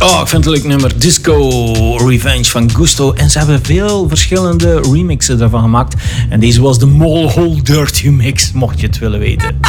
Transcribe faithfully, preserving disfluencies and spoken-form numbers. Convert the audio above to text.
Oh, ik vind het een leuk nummer. Disco Revenge van Gusto. En ze hebben veel verschillende remixen daarvan gemaakt. En deze was de Mole Hole Dirty Mix, mocht je het willen weten.